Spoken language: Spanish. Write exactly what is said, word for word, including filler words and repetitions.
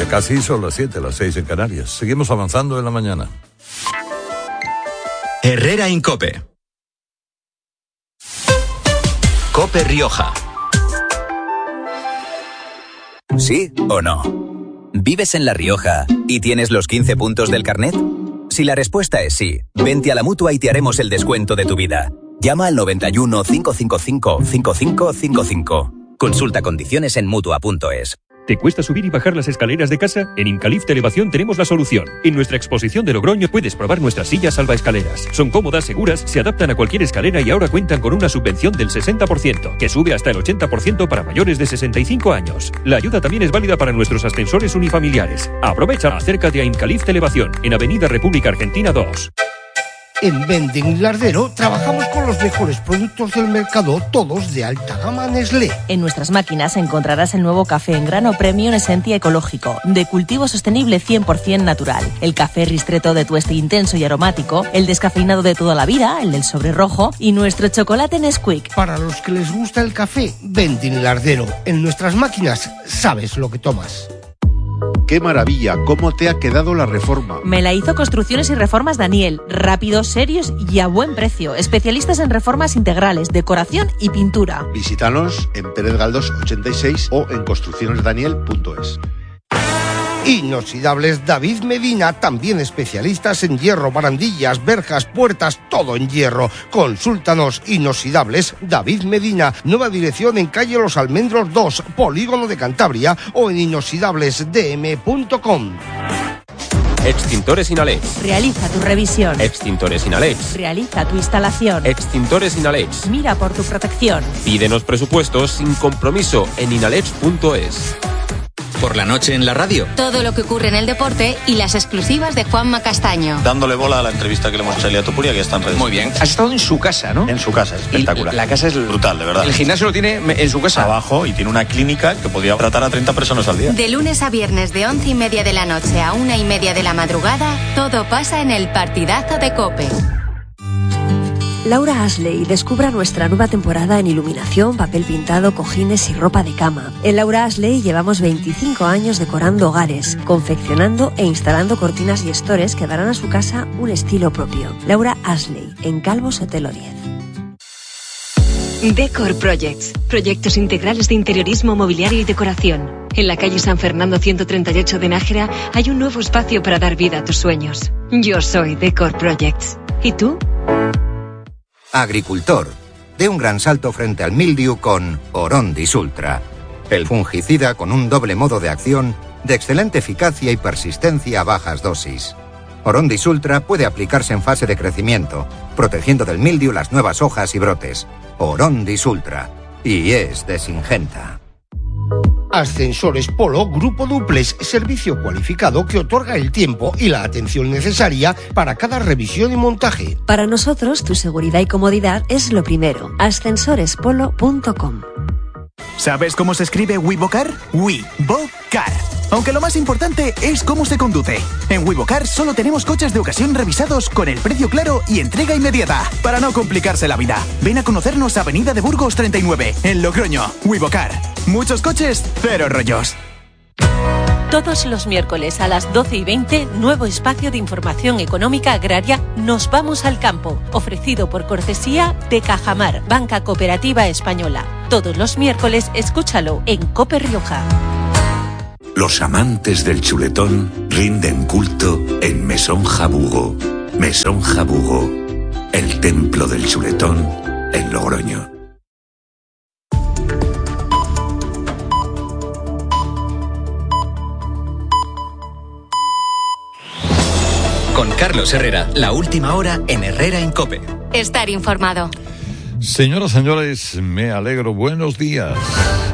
Casi son las siete, las seis en Canarias. Seguimos avanzando en la mañana. Herrera Incope. Cope Rioja. ¿Sí o no? ¿Vives en La Rioja y tienes los quince puntos del carnet? Si la respuesta es sí, vente a la Mutua y te haremos el descuento de tu vida. Llama al noventa y uno, cinco cinco cinco, cinco cinco cinco cinco. Consulta condiciones en Mutua punto es. ¿Te cuesta subir y bajar las escaleras de casa? En Incalift Elevación tenemos la solución. En nuestra exposición de Logroño puedes probar nuestras sillas salvaescaleras. Son cómodas, seguras, se adaptan a cualquier escalera y ahora cuentan con una subvención del sesenta por ciento, que sube hasta el ochenta por ciento para mayores de sesenta y cinco años. La ayuda también es válida para nuestros ascensores unifamiliares. Aprovecha, acércate a Incalift Elevación, en Avenida República Argentina dos. En Vending Lardero trabajamos con los mejores productos del mercado, todos de alta gama Nestlé. En nuestras máquinas encontrarás el nuevo café en grano Premium Esencia Ecológico, de cultivo sostenible cien por ciento natural. El café Ristretto de tueste intenso y aromático, el descafeinado de toda la vida, el del sobre rojo, y nuestro chocolate Nesquik. Para los que les gusta el café, Vending Lardero. En nuestras máquinas sabes lo que tomas. ¡Qué maravilla! ¿Cómo te ha quedado la reforma? Me la hizo Construcciones y Reformas Daniel. Rápidos, serios y a buen precio. Especialistas en reformas integrales, decoración y pintura. Visítanos en Pérez Galdós ochenta y seis o en construcciones daniel punto es. Inoxidables David Medina, también especialistas en hierro, barandillas, verjas, puertas, todo en hierro. Consúltanos. Inoxidables David Medina, nueva dirección en calle Los Almendros dos, Polígono de Cantabria, o en inoxidables d m punto com. Extintores Inalex. Realiza tu revisión. Extintores Inalex. Realiza tu instalación. Extintores Inalex. Mira por tu protección. Pídenos presupuestos sin compromiso en inalex punto es. Por la noche en la radio. Todo lo que ocurre en el deporte y las exclusivas de Juanma Castaño. Dándole bola a la entrevista que le hemos hecho a Elia Topuria, que está en redes. Muy bien. Has estado en su casa, ¿no? En su casa, es espectacular. Y la casa es brutal, de verdad. El gimnasio lo tiene en su casa. Abajo, y tiene una clínica que podía tratar a treinta personas al día. De lunes a viernes de once y media de la noche a una y media de la madrugada, todo pasa en el partidazo de COPE. Laura Ashley descubra nuestra nueva temporada en iluminación, papel pintado, cojines y ropa de cama. En Laura Ashley llevamos veinticinco años decorando hogares, confeccionando e instalando cortinas y estores que darán a su casa un estilo propio. Laura Ashley, en Calvo Sotelo diez. Decor Projects, proyectos integrales de interiorismo, mobiliario y decoración. En la calle San Fernando ciento treinta y ocho de Nájera hay un nuevo espacio para dar vida a tus sueños. Yo soy Decor Projects. ¿Y tú? Agricultor, dé un gran salto frente al mildiu con Orondis Ultra. El fungicida con un doble modo de acción de excelente eficacia y persistencia a bajas dosis. Orondis Ultra puede aplicarse en fase de crecimiento, protegiendo del mildiu las nuevas hojas y brotes. Orondis Ultra. Y es de Syngenta. Ascensores Polo Grupo Duplex, servicio cualificado que otorga el tiempo y la atención necesaria para cada revisión y montaje. Para nosotros, tu seguridad y comodidad es lo primero. ascensores polo punto com. ¿Sabes cómo se escribe Wivocar? Wivocar. Aunque lo más importante es cómo se conduce. En Wivocar solo tenemos coches de ocasión revisados con el precio claro y entrega inmediata. Para no complicarse la vida, ven a conocernos a Avenida de Burgos treinta y nueve, en Logroño. Wivocar. Muchos coches, cero rollos. Todos los miércoles a las doce y veinte, nuevo espacio de información económica agraria Nos Vamos al Campo, ofrecido por cortesía de Cajamar, Banca Cooperativa Española. Todos los miércoles, escúchalo en COPE Rioja. Los amantes del chuletón rinden culto en Mesón Jabugo. Mesón Jabugo, el templo del chuletón en Logroño. Con Carlos Herrera, la última hora en Herrera en COPE. Estar informado. Señoras, señores, me alegro. Buenos días.